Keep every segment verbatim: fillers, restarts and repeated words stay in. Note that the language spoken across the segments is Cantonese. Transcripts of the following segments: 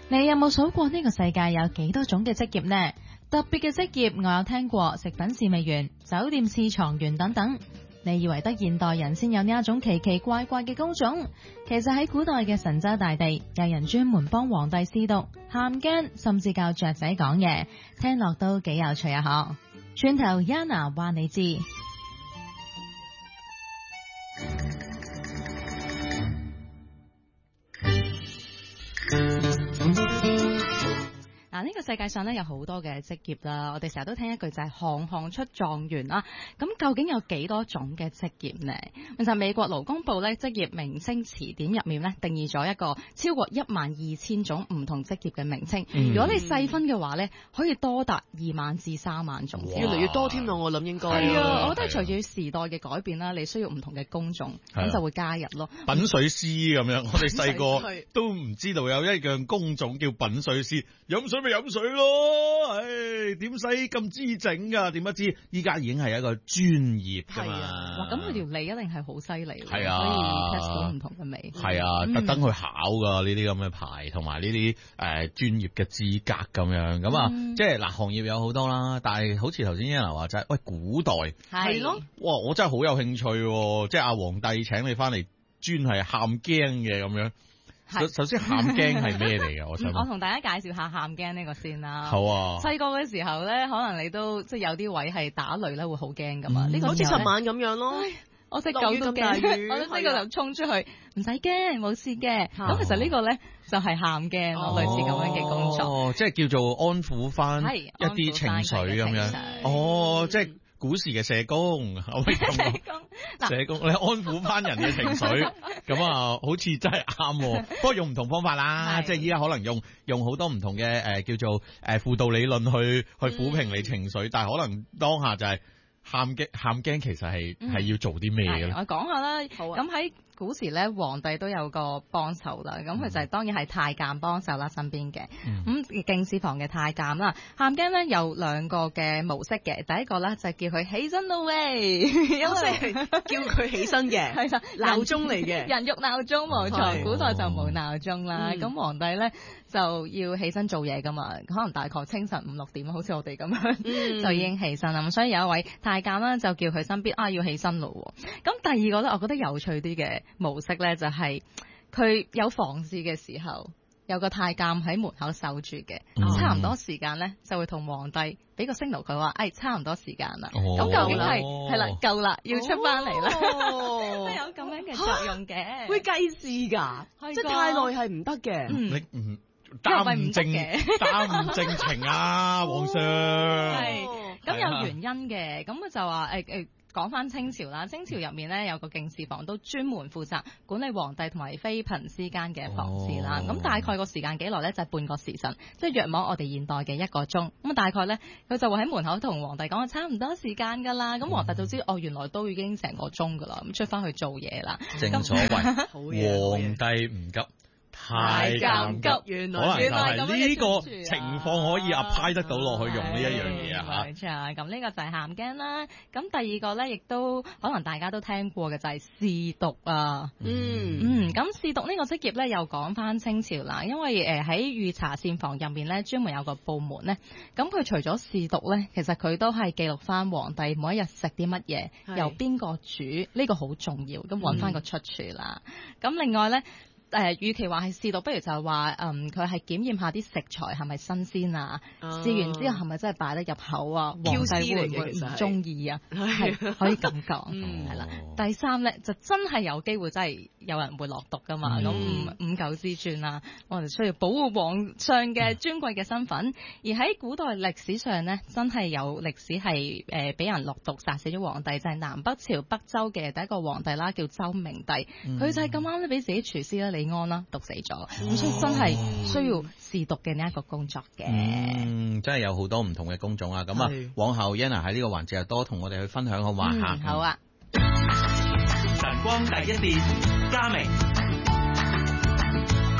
你有冇數過呢個世界有幾多種嘅職業呢？特別嘅職業我有聽過，食品侍味員、酒店試床員等等。你以為得現代人先有呢一種奇奇怪怪嘅工種？其實喺古代嘅神州大地，有人專門幫皇帝試毒、喊驚，甚至教雀仔講嘢，聽落都幾有趣啊！嗬，轉頭 Yana 話你知。嗱，呢個世界上咧有好多嘅職業啦，我哋成日都聽一句就係行行出狀元啦。咁究竟有幾多種嘅職業呢？其實美國勞工部咧職業名稱詞典入面咧定義咗一個超過一萬二千種唔同職業嘅名稱。嗯、如果你細分嘅話咧，可以多達二萬至三萬種， 越嚟越多添咯。我諗應該係啊，我覺得隨住時代嘅改變啦，你需要唔同嘅工種，咁就會加入咯。 品水師咁樣，我哋細個都唔知道有一樣工種叫品水師，飲水咪飲水咯，唉，點使咁知整噶？點不知依家已經係一個專業噶嘛？ 哇，咁佢條脷一定係好犀利， 係啊， 可以 test 到唔同嘅味。 係啊，特登去考噶呢啲咁嘅牌，同埋呢啲誒專業嘅資格咁樣。咁啊，嗯、即係嗱，行業有好多啦，但係好似頭先 Yana 話齋，喂，古代係咯， 哇，我真係好有興趣，即係阿皇帝請你翻嚟，專係喊驚嘅咁樣。首首先喊驚係咩嚟嘅？我想、嗯、 我同大家介紹下喊驚呢個先啦。 好啊。細個嘅時候咧，可能你都即係有啲位係打雷咧，會好驚噶嘛。呢、嗯、個好似尋晚咁樣咯。 我隻狗都驚，我呢個就衝出去，唔使驚，冇事嘅。咁、哦、其實呢個咧就係喊驚咯，類似咁樣嘅工作。 哦，即係叫做安撫翻一啲情緒咁樣。哦，即係。古時嘅社工，我可以咁講，社工你安撫翻人嘅情緒，咁啊，好似真係啱。不過用唔同方法啦，即係依家可能用用好多唔同嘅誒、呃、叫做誒輔導理論去去撫平你情緒，嗯、但係可能當下就係喊驚喊驚，其實係係、嗯、要做啲咩嘅咧？我講下啦，咁喺、啊。古時咧，皇帝都有個幫手啦，咁佢就係、是、當然係太監幫手啦，身邊嘅咁敬事房嘅太監啦。喊驚咧有兩個嘅模式嘅，第一個咧就係叫佢起身咯喂，因為叫佢起身嘅係啦，鬧鐘嚟嘅，人肉鬧鐘冇錯，古代就冇鬧鐘啦。咁、嗯、皇帝咧就要起身做嘢噶嘛，可能大概清晨五六點，好似我哋咁樣、嗯、就已經起身啦。咁所以有一位太監啦，就叫佢身邊啊要起身咯。咁第二個咧，我覺得有趣啲嘅模式咧就係、是、佢有房事嘅時候，有個太監喺門口守住嘅，嗯、差唔多時間咧就會同皇帝俾個 signal 佢話，誒差唔多時間啦。咁、哦、究竟係係啦夠啦，要出翻嚟啦，哦、有咁樣嘅作用嘅， 會計時噶，即係太耐係唔得嘅。 你唔耽誤正耽誤正情啊，皇上。 係咁有原因嘅，咁佢就話誒誒。講翻清朝啦，清朝入面咧有個敬事房，都專門負責管理皇帝同埋妃嬪之間嘅房事啦。咁、哦、大概個時間幾耐咧？就係、是、半個時辰，即係約莫我哋現代嘅一個鐘。咁大概咧，佢就會喺門口同皇帝講，差唔多時間噶啦。咁、嗯、皇帝就知哦，原來都已經成個鐘噶啦，咁出翻去做嘢啦。 正所謂皇帝唔急，太監急，原來可能就係呢個情況可以 apply 得到落去用呢一樣嘢啊！ 冇錯，咁呢個就係喊驚啦。咁第二個咧，亦都可能大家都聽過嘅就係試毒啊。嗯嗯，咁試毒呢個職業咧，又講翻清朝啦。因為誒喺御茶膳房入面咧，專門有個部門咧，咁佢除咗試毒咧，其實佢都係記錄翻皇帝每一日食啲乜嘢，由邊個煮，呢、呢個好重要。咁揾翻個出處啦。咁、嗯、另外咧。誒、呃，與其話係試毒，不如就係話，嗯，佢係檢驗下啲食材係咪新鮮啊？哦、試完之後係咪真係擺得入口啊？皇帝會唔會唔中意啊？係可以咁講，係啦、嗯。第三咧，就真係有機會真係有人會落毒噶嘛？咁、嗯、五九之尊啦，我哋需要保護皇上嘅尊貴嘅身份。嗯、而喺古代歷史上咧，真係有歷史係誒俾人落毒殺死咗皇帝，就係、是、南北朝北周嘅第一個皇帝啦，叫周明帝。佢、嗯、就係咁啱咧，俾自己廚師啦。李安啦，毒死咗，咁、嗯、所以真係需要試毒嘅呢一個工作嘅。 嗯，真係有好多唔同嘅工種啊！咁啊，往後 Yana 喺呢個環節又多同我哋去分享好嘛吓、 嗯。好啊。 晨光第一線，嘉明。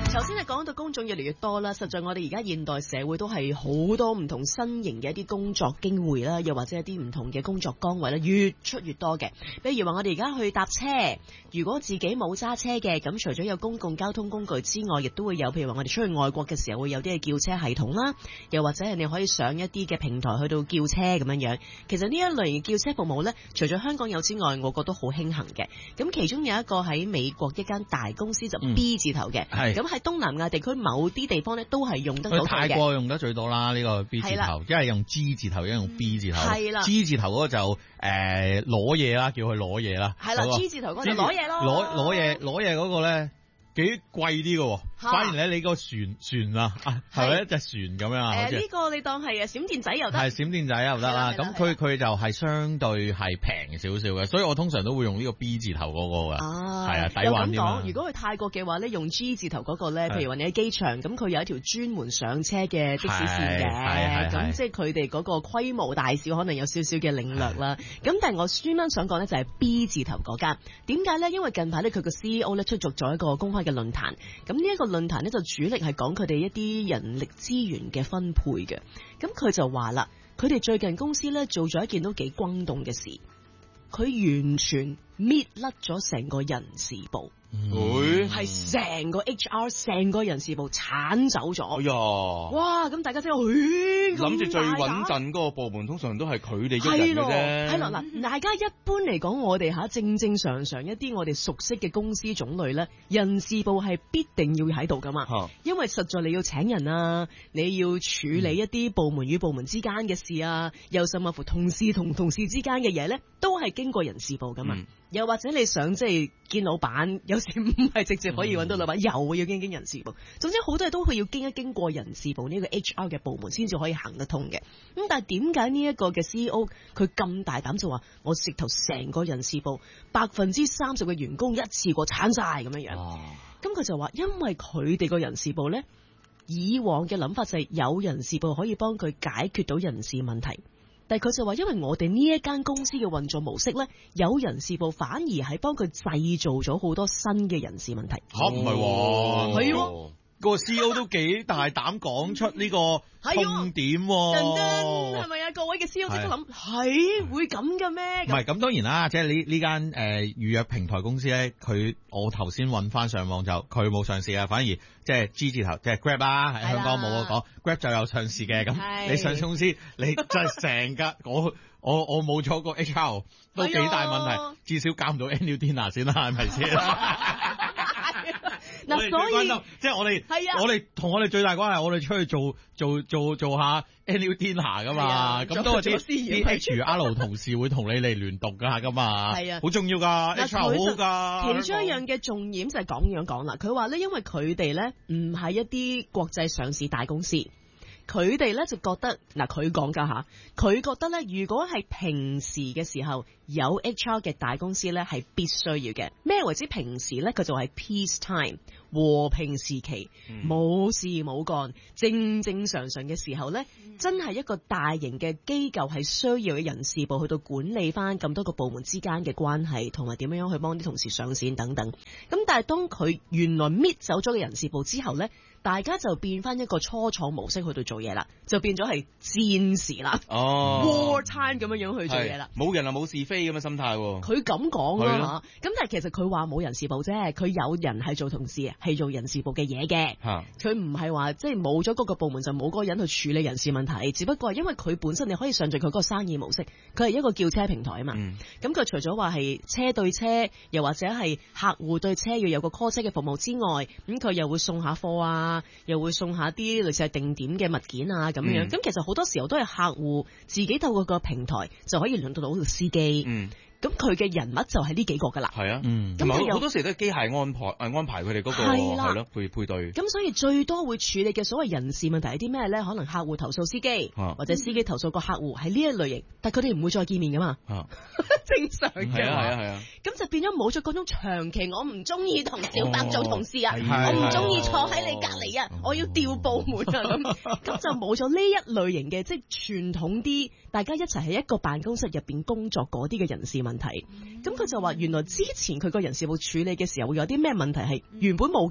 頭先係講到工種越嚟越多啦，實在我哋而家現代社會都係好多唔同新型嘅一啲工作機會啦，又或者一啲唔同嘅工作崗位咧，越出越多嘅。比如話我哋而家去搭車，如果自己冇揸車嘅，咁除咗有公共交通工具之外，亦都會有，譬如話我哋出去外國嘅時候會有啲嘅叫車系統啦，又或者係你可以上一啲嘅平台去到叫車咁樣樣。其實呢一類嘅叫車服務咧，除咗香港有之外，我覺得好興行嘅。咁其中有一個喺美國一間大公司就 B 字頭嘅，咁喺、嗯、東南亞地區某啲地方咧都係用得到嘅。 泰國用得最多啦，呢、這個 B 字頭，一係用 G 字頭，一係用 B 字頭。係啦 ，G 字頭嗰個就誒攞嘢啦，叫佢攞嘢啦。係啦、那個、，G 字頭嗰個就攞嘢咯。攞攞嘢攞嘢嗰個咧幾貴啲嘅，反而咧你個船船啊，係咪一隻船咁樣啊？誒、呃，呢、這個你當係誒閃電仔又得，係閃電仔又得啦。咁佢佢就係相對係平少少嘅，所以我通常都會用呢個 B 字頭嗰個嘅。啊，係啊，抵玩啲嘛。如果去泰國嘅話咧，用 G 字頭嗰個咧，譬如話你喺機場，咁佢有一條專門上車嘅的，的士線嘅，咁即係佢哋嗰個規模大小可能有少少嘅領略啦。咁但係我專登想講咧就係 B 字頭嗰間，點解咧？因為近排咧佢個 C E O 咧出咗咗一個公開嘅論壇，咁呢一個論壇咧就主力係講佢哋一啲人力資源嘅分配嘅，咁佢就話啦，佢哋最近公司咧做咗一件都幾轟動嘅事，佢完全搣甩咗成個人事部。會係成個 H R 成個人事部鏟走咗。哎呀！哇！咁大家聽到，諗住最穩陣嗰個部門，通常都係佢哋一人嘅啫。係咯，嗱，大家一般嚟講，我哋吓正正常常一啲我哋熟悉嘅公司種類咧，人事部係必定要喺度噶嘛。啊、因為實在你要請人啊，你要處理一啲部門與部門之間嘅事啊，嗯、又甚至乎同事同同事之間嘅嘢咧，都係經過人事部噶嘛。嗯、又或者你想即係見老闆，有時唔係直接可以揾到老闆，嗯、又要經經人事部。總之好多嘢都會要經一經過人事部呢個 H R 嘅部門先至可以行得通嘅。咁但係點解呢一個嘅 C E O 佢咁大膽就話我直頭成個人事部百分之三十嘅員工一次過鏟晒咁樣樣？咁佢、哦、就話因為佢哋個人事部呢，以往嘅諗法就係有人事部可以幫佢解決到人事問題。但係佢就話，因為我哋呢一間公司嘅運作模式咧，有人事部反而係幫佢製造咗好多新嘅人事問題。吓，唔係喎，係喎。個 C E O 都幾大膽講出呢個痛點喎，係咪啊？各位嘅 C E O 即刻諗，係會咁嘅咩？唔係咁當然啦，即係呢呢間誒預約平台公司咧，佢我頭先揾翻上網就佢冇上市啊，反而即係 G 字頭即係 Grab 啦，喺香港冇我講 Grab 就有上市嘅。咁你上市公司你真係成架我我我冇錯過 H R 都幾大問題，至少搞唔到 annual dinner 先啦，係咪先？嗱，所以即係我哋，我哋同我哋最大關係，我哋出去做做做做下 annual dinner 噶嘛，咁都係啲啲 H R 同事會同你嚟聯讀噶噶嘛，係啊，好重要噶 ，H R 好好噶。其中一樣嘅重點就係咁樣講啦，佢話咧，因為佢哋咧唔係一啲國際上市大公司。佢哋咧就覺得，嗱佢講㗎吓，佢覺得咧，如果係平時嘅時候有 H R 嘅大公司咧，係必須要嘅。咩為之平時咧？佢就係 peace time 和平時期，冇、嗯、事冇幹，正正常常嘅時候咧，嗯、真係一個大型嘅機構係需要嘅人事部去到管理翻咁多個部門之間嘅關係，同埋點樣樣去幫啲同事上線等等。咁但係當佢原來搣走咗嘅人事部之後咧，大家就變翻一個初創模式去到做嘢啦，就變咗係戰時啦，哦 war time 咁樣樣去做嘢啦，冇人啊冇是非咁嘅心態。佢咁講啦吓，咁但係其實佢話冇人事部啫，佢有人係做同事啊，係做人事部嘅嘢嘅，佢唔係話即係冇咗嗰個部門就冇嗰個人去處理人事問題，只不過係因為佢本身你可以上住佢嗰個生意模式，佢係一個叫車平台啊嘛，咁佢、嗯、除咗話係車對車，又或者係客戶對車要有個 call 車嘅服務之外，咁佢又會送下貨啊，又會送下啲類似係定點嘅物件啊咁樣，咁、嗯、其實好多時候都係客戶自己透過個平台就可以聯絡到個司機。嗯咁佢嘅人物就係呢幾個噶啦，係啊，嗯，咁佢好多時都係機械安排，誒安排佢哋嗰個係咯配配對。咁所以最多會處理嘅所謂人事問題係啲咩咧？可能客戶投訴司機，啊、或者司機投訴個客戶係呢一類型，但係佢哋唔會再見面噶嘛，啊、正常嘅。係啊係啊係啊。咁、啊、就變咗冇咗嗰種長期，我唔中意同小白做同事啊，哦、我唔中意坐喺你隔離啊，哦、我要調部門啊咁，咁就冇咗呢一類型嘅，即係傳統啲，大家一齊喺一個辦公室入邊工作嗰啲嘅人事問題。咁佢就話原來之前佢個人事部處理嘅時候會有啲咩問題係原本冇嘅，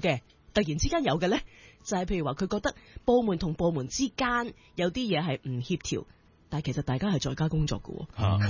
突然之間有嘅咧，就係、是、譬如話佢覺得部門同部門之間有啲嘢係唔協調，但係其實大家係在家工作嘅。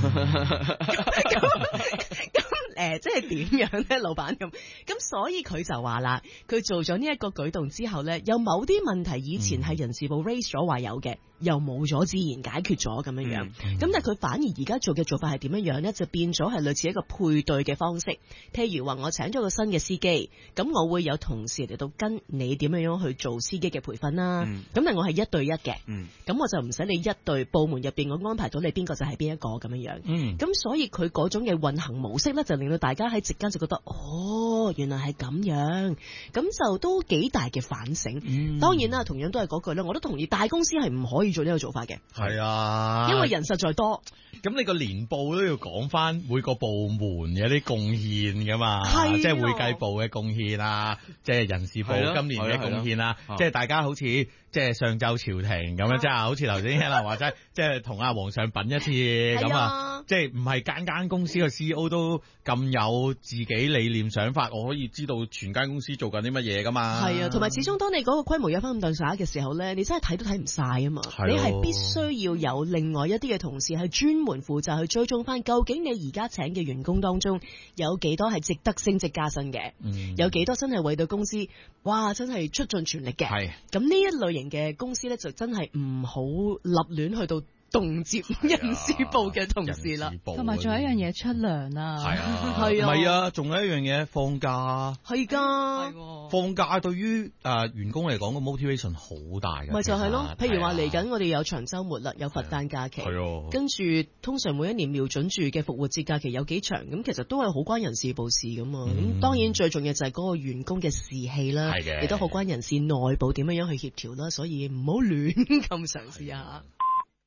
誒，即係點樣咧，老闆咁？咁所以佢就話啦，佢做咗呢一個舉動之後咧，有某啲問題以前係人事部 raise 咗話有嘅，又冇咗，自然解決咗咁樣樣。咁、嗯嗯、但係佢反而而家做嘅做法係點樣樣咧？就變咗係類似一個配對嘅方式。譬如話我請咗個新嘅司機，咁我會有同事嚟到跟你點樣樣去做司機嘅培訓啦。咁、嗯、但係我係一對一嘅，咁、嗯、我就唔使你一對部門入邊我安排到你邊個就係邊一個咁樣樣。咁、嗯、所以佢嗰種嘅運行模式咧，就令到大家喺席間就覺得，哦，原來係咁樣，咁就都幾大嘅反省。嗯、當然啦，同樣都係嗰句啦，我都同意大公司係唔可以做呢個做法嘅。係啊，因為人實在多。 咁你個年報都要講翻每個部門嘅啲貢獻噶嘛，即係會計部嘅貢獻啊，即係人事部今年嘅貢獻啊，即係大家好似即係上晝朝廷咁樣，即係好似頭先聽啦話齋，即係同阿皇上品一次咁啊，即係唔係間間公司嘅 C E O 都咁有自己理念想法，我可以知道全間公司做緊啲乜嘢噶嘛。係啊， 同埋始終當你嗰個規模有翻咁大嘅時候咧，你真係睇都睇唔晒啊嘛。你係必須要有另外一啲嘅同事係專門負責去追蹤翻，究竟你而家請嘅員工當中有幾多係值得升職加薪嘅，嗯、有幾多真係為到公司，哇，真係出盡全力嘅。係咁呢一類型嘅公司咧，就真係唔好立亂去到動接人事部嘅同事啦， 同埋仲有一樣嘢出糧啊， 係啊，係啊，唔係啊，仲有一樣嘢放假， 係噶， 放假對於誒員工嚟講個 motivation 好大嘅， 咪就係咯。譬如話嚟緊我哋有長週末啦，有佛誕假期，跟住通常每一年瞄準住嘅復活節假期有幾長，咁其實都係好關人事部事噶嘛。咁、嗯、當然最重要就係嗰個員工嘅士氣啦，亦都好關人事內部點樣樣去協調啦，所以唔好亂咁嘗試下。